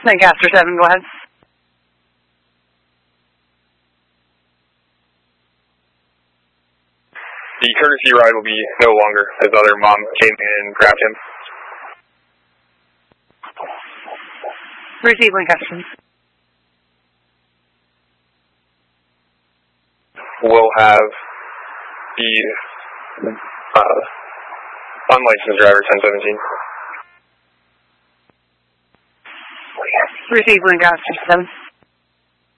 Lancaster 7, go ahead. The courtesy ride will be no longer. His other mom came in and grabbed him. Receive Lancaster. We'll have the unlicensed driver 1017. Receive Lancaster 7.